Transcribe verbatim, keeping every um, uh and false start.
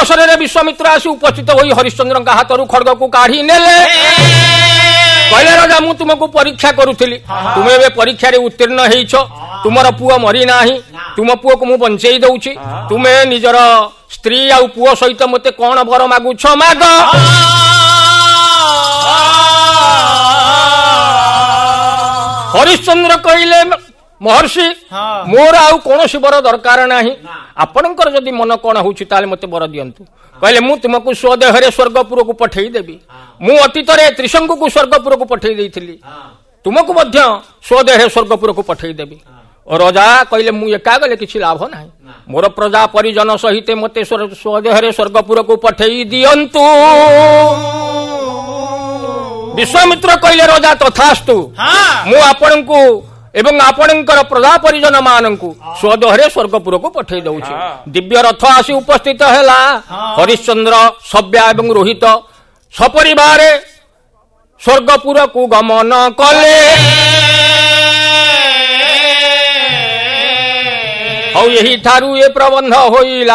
अवसर विश्वामित्र आसी उपस्थित होई हरिश्चंद्र हाथरू खड़ग को काढ़ी नेले कहले राजा मु तुमको परीक्षा करुଥିଲି तुमे बे परीक्षा रे उत्तीर्ण हेइछ तुमर पुओ मरी नाही तुम पुओ को मु बंचेई दउछि तुमे निजर स्त्री आ पुओ सहित मते कोन वर मागुछ माग हरिश्चंद्र कहले महर्षि मोर आउ कौन वर दरकार नाही आपणकर जदि मन कौन होउछि ताले मते वर दियंतु कहले मु तुमको स्वदेहरे स्वर्गपुर को पठेई देबी मु अतीतरे त्रिशंकु को स्वर्गपुर को पठेई देइथिली तुमको मध्य स्वदेहे स्वर्गपुर को पठेई देबी राजा कहले मु एका गले किछि लाभ नाही मोर प्रजा परिजन सहित मते स्वदेहरे स्वर्गपुर को पठेई दियंतु विश्वामित्र कहले राजा तथास्तु मु आपणको एवं आपणकर प्रजा परिजन मानकु स्वदेहरे स्वर्गपुर को पठेई दउछि दिव्य रथ आसी उपस्थित हैला हरिश्चंद्र सभ्या एवं रोहित सपरिवार स्वर्गपुर को गमन कले और यही ठारू ये प्रबंध होइला।